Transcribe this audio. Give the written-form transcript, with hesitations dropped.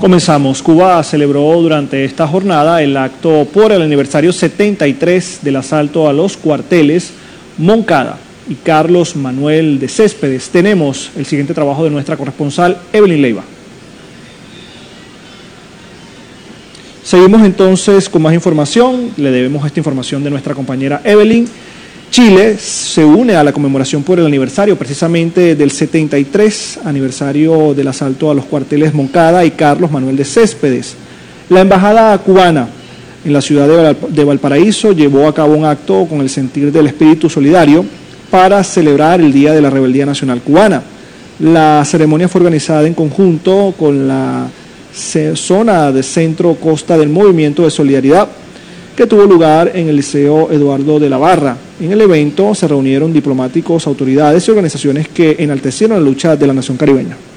Comenzamos. Cuba celebró durante esta jornada el acto por el aniversario 73 del asalto a los cuarteles Moncada y Carlos Manuel de Céspedes. Tenemos el siguiente trabajo de nuestra corresponsal Evelyn Leiva. Seguimos entonces con más información. Le debemos esta información de nuestra compañera Evelyn. Chile se une a la conmemoración por el aniversario precisamente del 73 aniversario del asalto a los cuarteles Moncada y Carlos Manuel de Céspedes. La embajada cubana en la ciudad de Valparaíso llevó a cabo un acto con el sentir del espíritu solidario para celebrar el Día de la Rebeldía Nacional Cubana. La ceremonia fue organizada en conjunto con la zona de Centro Costa del Movimiento de Solidaridad, que tuvo lugar en el Liceo Eduardo de la Barra. En el evento se reunieron diplomáticos, autoridades y organizaciones que enaltecieron la lucha de la nación caribeña.